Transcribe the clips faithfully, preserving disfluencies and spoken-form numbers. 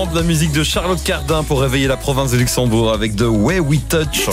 de la musique de Charlotte Cardin pour réveiller la province de Luxembourg avec The Way We Touch.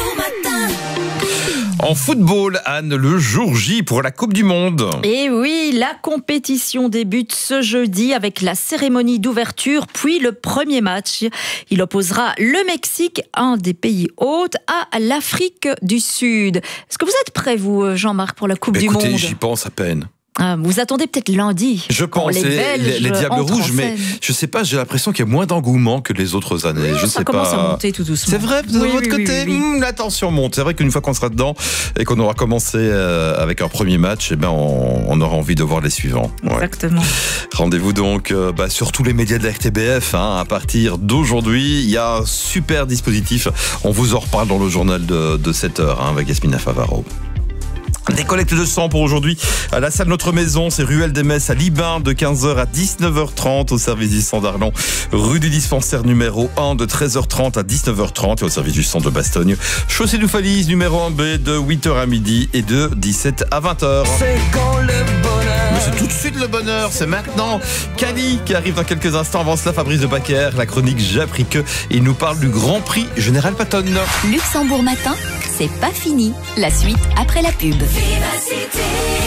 En football, Anne, le jour J pour la Coupe du Monde. Et oui, la compétition débute ce jeudi avec la cérémonie d'ouverture, puis le premier match. Il opposera le Mexique, un des pays hôtes, à l'Afrique du Sud. Est-ce que vous êtes prêt, vous, Jean-Marc, pour la Coupe Écoutez, du Monde ? Écoutez, j'y pense à peine. Ah, vous attendez peut-être lundi. Je pense, les, les, les, les Diables Rouges, mais je sais pas, j'ai l'impression qu'il y a moins d'engouement que les autres années. Non, je ça sais commence pas. à monter tout doucement. C'est vrai, de oui, votre oui, côté, oui, oui, oui. Mmh, la tension monte. C'est vrai qu'une fois qu'on sera dedans et qu'on aura commencé euh, avec un premier match, eh ben on, on aura envie de voir les suivants. Ouais. Exactement. Rendez-vous donc euh, bah, sur tous les médias de la R T B F hein, à partir d'aujourd'hui. Il y a un super dispositif. On vous en reparle dans le journal de, de sept heures hein, avec Yasmina Favaro. Des collectes de sang pour aujourd'hui à la salle Notre Maison, c'est ruelle des Messes à Libin de quinze heures à dix-neuf heures trente, au service du sang d'Arlon, rue du dispensaire numéro un de treize heures trente à dix-neuf heures trente et au service du sang de Bastogne, chaussée du Falise numéro un B de huit heures à midi et de dix-sept à vingt heures. C'est quand le bonheur. Mais c'est tout de suite le bonheur, c'est maintenant. Cali qui arrive dans quelques instants. Avant cela, Fabrice de Bacquer, la chronique J'ai appris que. Il nous parle du Grand Prix Général Patton. Luxembourg matin, c'est pas fini. La suite après la pub. Vivacité.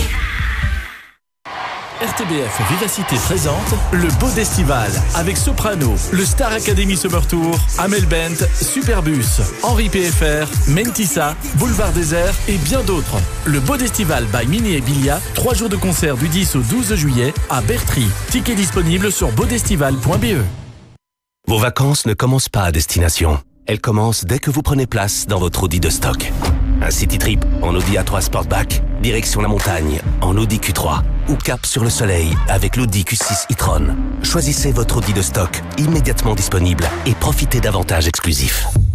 R T B F Vivacité présente le Bodestival avec Soprano, le Star Academy Summer Tour, Amel Bent, Superbus, Henri P F R, Mentissa, Boulevard Désert et bien d'autres. Le Bodestival by Mini et Bilia, trois jours de concert du dix au douze juillet à Bertry. Tickets disponibles sur bodestival point b e. Vos vacances ne commencent pas à destination. Elles commencent dès que vous prenez place dans votre Audi de stock. Un city trip en Audi A trois Sportback, direction la montagne en Audi Q trois ou cap sur le soleil avec l'Audi Q six e-tron. Choisissez votre Audi de stock immédiatement disponible et profitez d'avantages exclusifs.